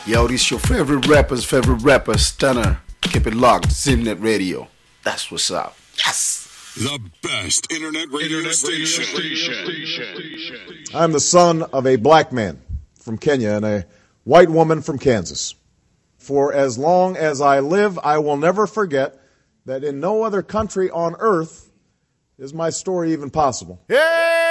Yo, this your favorite rapper, Stunner. Keep it locked, Zimnet Radio. That's what's up. Yes! The best internet radio station. I'm the son of a black man from Kenya and a white woman from Kansas. For as long as I live, I will never forget that in no other country on earth is my story even possible. Yeah!